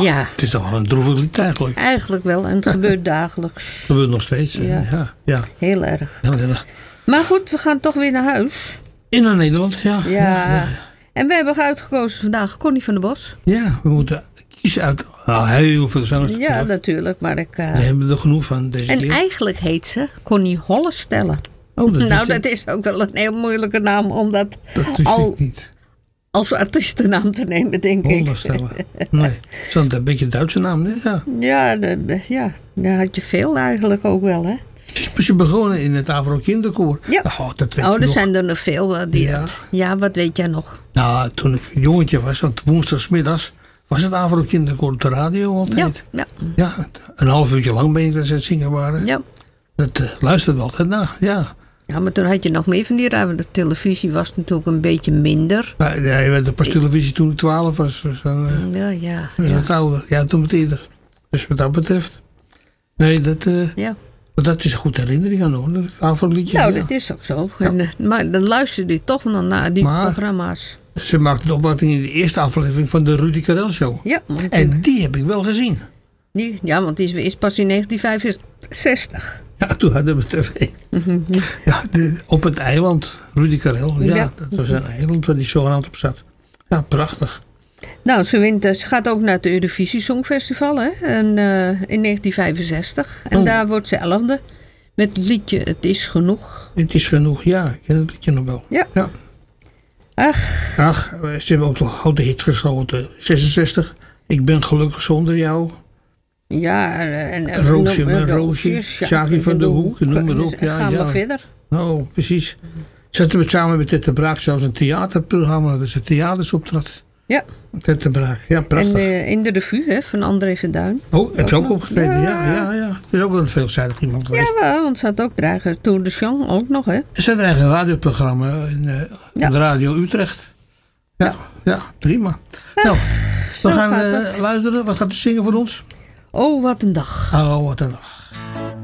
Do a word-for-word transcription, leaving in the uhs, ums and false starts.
Ja. Het is toch wel een droevig lied eigenlijk. Eigenlijk wel. En het gebeurt dagelijks. Dat gebeurt nog steeds. Ja. Ja. Ja, ja. Heel erg. Heel erg. Maar goed, we gaan toch weer naar huis. In naar Nederland, ja. Ja. Ja, ja. En we hebben uitgekozen vandaag Connie van der Bos. Ja, we moeten kiezen uit nou, heel veel zangers. Ja, natuurlijk. Maar ik, uh... We hebben er genoeg van deze En keer. eigenlijk heet ze Connie Hollestelle. Oh, dat nou, is dat is ook wel een heel moeilijke naam om dat, dat wist al ik niet. als artiestennaam te nemen, denk ik. Hollestelle. Nee, het is een beetje een Duitse naam, hè? Ja. Ja, de, ja, daar had je veel eigenlijk ook wel, hè? Is je begonnen in het Avro Kinderkoor? Ja. Oh, dat weet Oh, je er nog. zijn er nog veel. uh, Die Ja. dat, ja, wat weet jij nog? Nou, toen ik een jongetje was, want woensdagsmiddags was het Avro Kinderkoor op de radio Ja, altijd. ja, Ja, een half uurtje lang ben je dat ze aan het zingen waren. ja. Dat uh, luisterde we altijd naar, ja. Ja, maar toen had je nog meer van die ruimte. De televisie was natuurlijk een beetje minder. Maar, ja, je werd pas televisie toen ik twaalf was. Dus dan uh, Ja, ja. was Ja, het ouder. Ja, toen met eerder. Dus wat dat betreft. Nee, dat, uh, ja. dat is een goede herinnering aan hoor. Dat Avro-liedje. Nou, ja. dat is ook zo. En, uh, maar dan luisterde je toch nog naar die Maar- programma's. Ze maakte de opwachting in de eerste aflevering van de Rudy Karel Show. Ja, want En die heb ik wel gezien. die, ja, want die is, is pas in negentien vijfenzestig. Ja, toen hadden we tv. Ja, de, op het eiland, Rudy Karel. Ja, Ja. dat was een eiland waar die zogenaamd op zat. Ja, prachtig. Nou, ze, wint, ze gaat ook naar het Eurovisie Songfestival hè? En, uh, in negentien vijfenzestig. En Oh. daar wordt ze elfde. Met het liedje Het is genoeg. Het is genoeg, ja. Ik ken het liedje nog wel. Ja. Ja. Ach, Ach, ze hebben ook nog grote hits gesloten. zesenzestig, Ik ben gelukkig zonder jou. ja. En, en, Roosje noem- met en Roosje, Sjaki van de Hoek, noem maar op. Ja, Gaan we ja. verder. Oh, precies. Ze hadden met, samen met Tette Braak zelfs een theaterprogramma. Dat ze theaters optrad. Ja. Tette Braak, ja, prachtig. En uh, in de revue hè, van André van Duin. Oh, heb je ook opgetreden? Ja, Ja. ja, ja. Het is ook wel een veelzijdig iemand geweest. Ja, wel, want ze had ook dragen Tour de Chant ook nog, hè? Ze had een eigen radioprogramma in uh, Ja. de Radio Utrecht. Ja, ja, prima. Nou, we zo gaan gaat uh, luisteren. Wat gaat u zingen voor ons? Oh, wat een dag. Oh, wat een dag.